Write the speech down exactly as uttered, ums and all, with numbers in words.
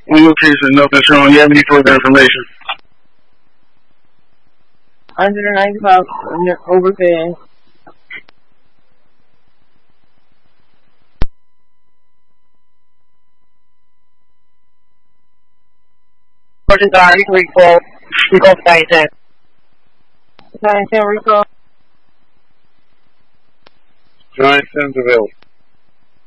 On location, nothing showing. You have any further information? one ninety-five overfed. Purchase our recall. Recall nine ten. nine ten recall. Giant ten's available.